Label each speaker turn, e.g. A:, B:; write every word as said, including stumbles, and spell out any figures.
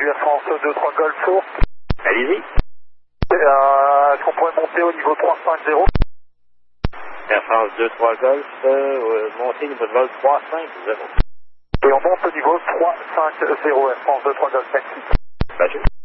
A: Air France deux trois Golf.
B: Allez-y.
A: Euh, Est-ce qu'on pourrait monter au niveau trois cinq zéro?
B: Air France deux trois Golf, euh, montez niveau de vol trois cinq zéro.
A: Et on monte au niveau trois cinq zéro, Air France deux trois Golf, merci.
B: Bateau.